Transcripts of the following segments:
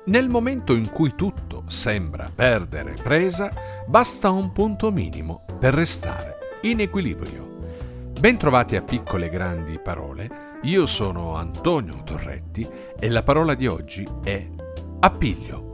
Nel momento in cui tutto sembra perdere presa, basta un punto minimo per restare in equilibrio. Bentrovati a Piccole Grandi Parole, io sono Antonio Torretti e la parola di oggi è appiglio.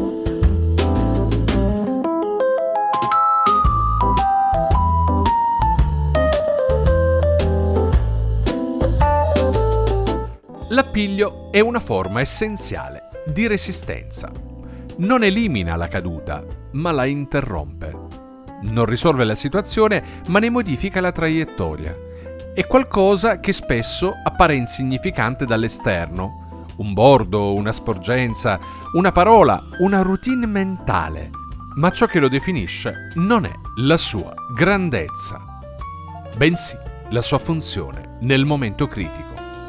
L'appiglio è una forma essenziale di resistenza. Non elimina la caduta, ma la interrompe. Non risolve la situazione, ma ne modifica la traiettoria. È qualcosa che spesso appare insignificante dall'esterno. Un bordo, una sporgenza, una parola, una routine mentale. Ma ciò che lo definisce non è la sua grandezza, bensì la sua funzione nel momento critico.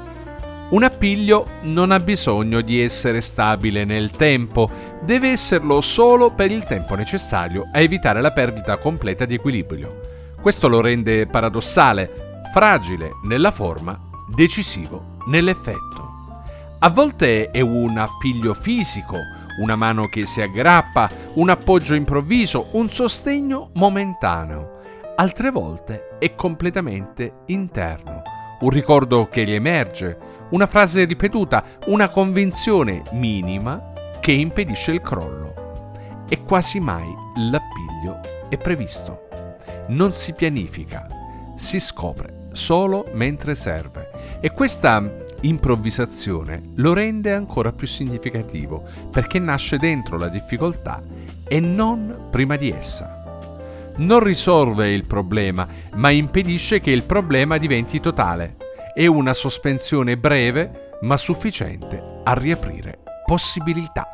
Un appiglio non ha bisogno di essere stabile nel tempo, deve esserlo solo per il tempo necessario a evitare la perdita completa di equilibrio. Questo lo rende paradossale, fragile nella forma, decisivo nell'effetto. A volte è un appiglio fisico, una mano che si aggrappa, un appoggio improvviso, un sostegno momentaneo. Altre volte è completamente interno, un ricordo che riemerge, una frase ripetuta, una convinzione minima che impedisce il crollo. E quasi mai l'appiglio è previsto. Non si pianifica, si scopre solo mentre serve. E questa improvvisazione lo rende ancora più significativo, perché nasce dentro la difficoltà e non prima di essa. Non risolve il problema, ma impedisce che il problema diventi totale. È una sospensione breve, ma sufficiente a riaprire possibilità.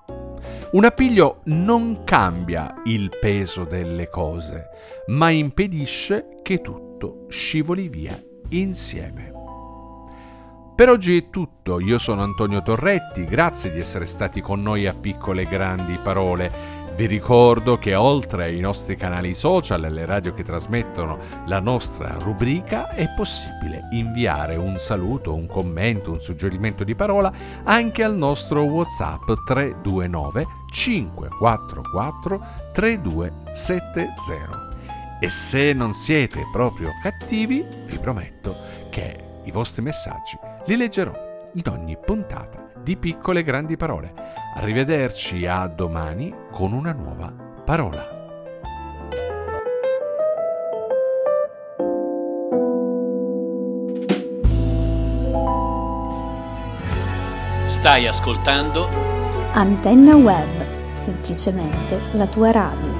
Un appiglio non cambia il peso delle cose, ma impedisce che tutto scivoli via insieme. Per oggi è tutto, io sono Antonio Torretti, grazie di essere stati con noi a Piccole Grandi Parole. Vi ricordo che oltre ai nostri canali social e alle radio che trasmettono la nostra rubrica è possibile inviare un saluto, un commento, un suggerimento di parola anche al nostro WhatsApp 329 544 3270. E se non siete proprio cattivi, vi prometto che i vostri messaggi li leggerò in ogni puntata di Piccole Grandi Parole. Arrivederci, a domani con una nuova parola. Stai ascoltando Antenna Web, semplicemente la tua radio.